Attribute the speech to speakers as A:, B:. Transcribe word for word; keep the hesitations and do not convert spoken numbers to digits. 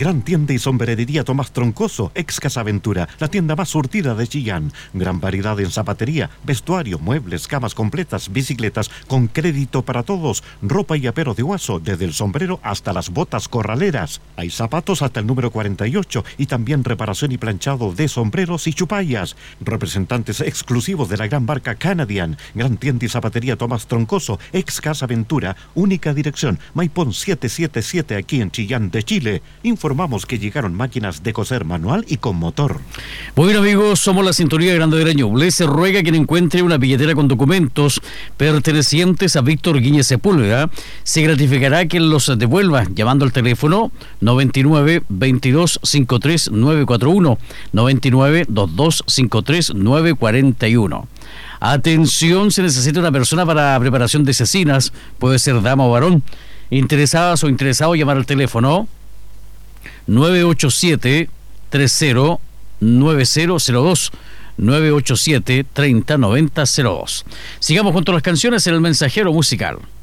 A: Gran tienda y sombrerería Tomás Troncoso, ex Casa Ventura, la tienda más surtida de Chillán. Gran variedad en zapatería, vestuario, muebles, camas completas, bicicletas, con crédito para todos, ropa y apero de Guaso, desde el sombrero hasta las botas corraleras. Hay zapatos hasta el número cuarenta y ocho y también reparación y planchado de sombreros y chupallas. Representantes exclusivos de la gran marca Canadian. Gran tienda y zapatería Tomás Troncoso, ex Casa Ventura, única dirección, Maipón setecientos setenta y siete aquí en Chillán de Chile. Informamos que llegaron máquinas de coser manual y con motor.
B: Bueno, amigos, somos la sintonía de Grande de Ñuble. Se ruega quien encuentre una billetera con documentos pertenecientes a Víctor Guiñez Sepúlveda. Se gratificará que los devuelva llamando al teléfono noventa y nueve, veintidós, cincuenta y tres, nueve cuarenta y uno, noventa y nueve, veintidós, cincuenta y tres, nueve cuarenta y uno. Atención, se necesita una persona para preparación de cecinas, puede ser dama o varón. Interesadas o interesados, llamar al teléfono nueve ocho siete, treinta, nueve cero cero dos, nueve ocho siete, treinta, noventa cero dos. Sigamos junto a las canciones en el mensajero musical.